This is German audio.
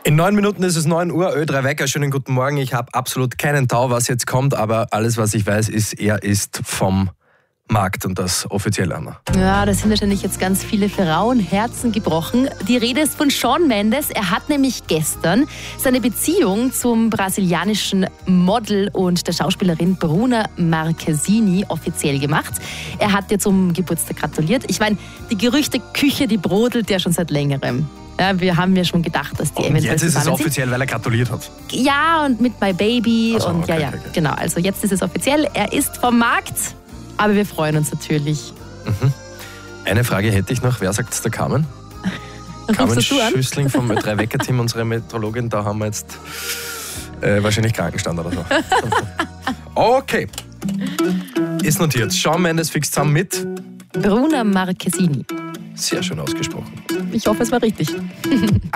In 9 Minuten ist es 9 Uhr, Ö3 Wecker, schönen guten Morgen. Ich habe absolut keinen Tau, was jetzt kommt, aber alles, was ich weiß, ist, er ist vom Markt und das offiziell, Anna. Ja, da sind wahrscheinlich jetzt ganz viele Frauenherzen gebrochen. Die Rede ist von Shawn Mendes. Er hat nämlich gestern seine Beziehung zum brasilianischen Model und der Schauspielerin Bruna Marquezine offiziell gemacht. Er hat ihr zum Geburtstag gratuliert. Ich meine, die Gerüchteküche, die brodelt ja schon seit längerem. Ja, wir haben ja schon gedacht, dass die und eventuell jetzt ist es zusammen offiziell, weil er gratuliert hat. sind. Ja, und mit My Baby. Ach so, und okay, ja, okay. genau. Also jetzt ist es offiziell. Er ist vom Markt, aber wir freuen uns natürlich. Eine Frage hätte ich noch, wer sagt es der Carmen? Carmen Rufst du an? Schüssling vom Ö3 Wecker-Team, unsere Meteorologin, da haben wir jetzt wahrscheinlich Krankenstand oder so. Okay, ist notiert. Shawn Mendes fix zusammen mit. Bruna Marquezine. Sehr schön ausgesprochen. Ich hoffe, es war richtig.